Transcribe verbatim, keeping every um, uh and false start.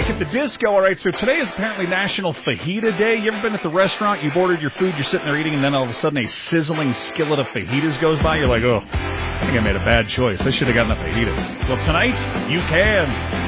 Panic at the Disco. All right, so today is apparently National Fajita Day. You ever been at the restaurant, you've ordered your food, you're sitting there eating, and then all of a sudden a sizzling skillet of fajitas goes by? You're like, oh, I think I made a bad choice. I should have gotten the fajitas. Well, tonight, you can.